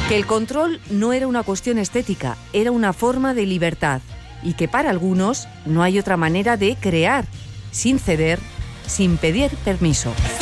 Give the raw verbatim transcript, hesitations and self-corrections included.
Que el control no era una cuestión estética, era una forma de libertad y que para algunos no hay otra manera de crear, sin ceder, sin pedir permiso.